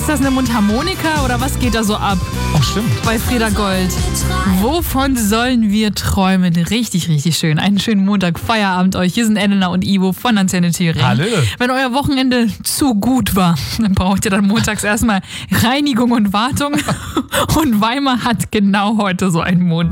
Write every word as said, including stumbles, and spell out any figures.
Ist das eine Mundharmonika oder was geht da so ab? Ach, stimmt. Bei Frieda Gold. Wovon sollen wir träumen? Richtig, richtig schön. Einen schönen Montag, Feierabend euch. Hier sind Elena und Ivo von Antenne Thüringen. Hallo. Wenn euer Wochenende zu gut war, dann braucht ihr dann montags erstmal Reinigung und Wartung. Und Weimar hat genau heute so einen Montag.